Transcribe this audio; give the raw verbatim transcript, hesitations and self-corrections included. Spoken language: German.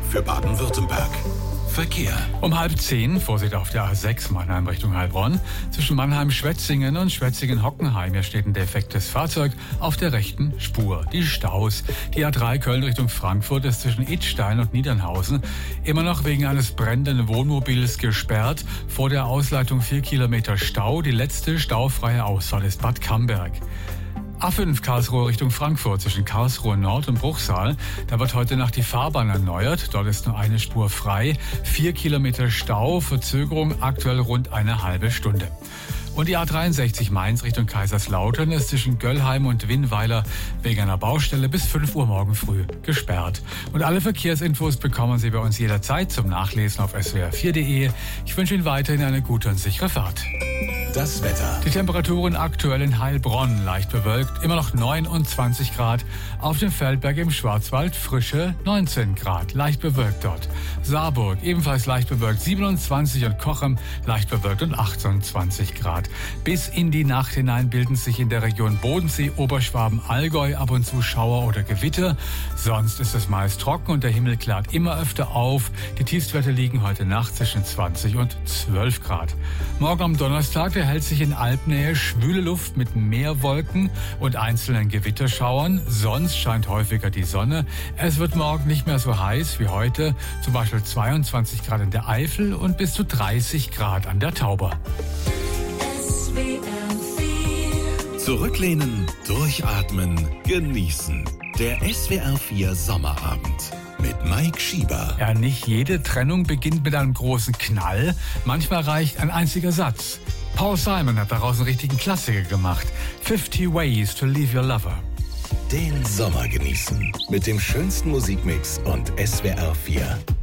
für Baden-Württemberg. Verkehr. Um halb zehn, Vorsicht auf der A sechs Mannheim Richtung Heilbronn. Zwischen Mannheim-Schwetzingen und Schwetzingen-Hockenheim. Hier steht ein defektes Fahrzeug auf der rechten Spur. Die Staus. Die A drei Köln Richtung Frankfurt ist zwischen Idstein und Niedernhausen immer noch wegen eines brennenden Wohnmobils gesperrt. Vor der Ausleitung vier Kilometer Stau. Die letzte staufreie Ausfahrt ist Bad Camberg. A fünf Karlsruhe Richtung Frankfurt zwischen Karlsruhe Nord und Bruchsal. Da wird heute Nacht die Fahrbahn erneuert. Dort ist nur eine Spur frei. Vier Kilometer Stau, Verzögerung aktuell rund eine halbe Stunde. Und die A dreiundsechzig Mainz Richtung Kaiserslautern ist zwischen Göllheim und Winnweiler wegen einer Baustelle bis fünf Uhr morgen früh gesperrt. Und alle Verkehrsinfos bekommen Sie bei uns jederzeit zum Nachlesen auf s w r vier punkt d e. Ich wünsche Ihnen weiterhin eine gute und sichere Fahrt. Das Wetter. Die Temperaturen aktuell in Heilbronn leicht bewölkt, immer noch neunundzwanzig Grad. Auf dem Feldberg im Schwarzwald frische neunzehn Grad, leicht bewölkt dort. Saarburg ebenfalls leicht bewölkt, siebenundzwanzig und Cochem leicht bewölkt und achtundzwanzig Grad. Bis in die Nacht hinein bilden sich in der Region Bodensee, Oberschwaben, Allgäu ab und zu Schauer oder Gewitter. Sonst ist es meist trocken und der Himmel klart immer öfter auf. Die Tiefstwerte liegen heute Nacht zwischen zwanzig und zwölf Grad. Morgen am Donnerstag erhält sich in Alpnähe schwüle Luft mit Meerwolken und einzelnen Gewitterschauern. Sonst scheint häufiger die Sonne. Es wird morgen nicht mehr so heiß wie heute. Zum Beispiel zweiundzwanzig Grad in der Eifel und bis zu dreißig Grad an der Tauber. Zurücklehnen, durchatmen, genießen. Der S W R vier Sommerabend mit Mike Schieber. Ja, nicht jede Trennung beginnt mit einem großen Knall. Manchmal reicht ein einziger Satz. Paul Simon hat daraus einen richtigen Klassiker gemacht. fifty Ways to Leave Your Lover. Den Sommer genießen mit dem schönsten Musikmix und S W R vier.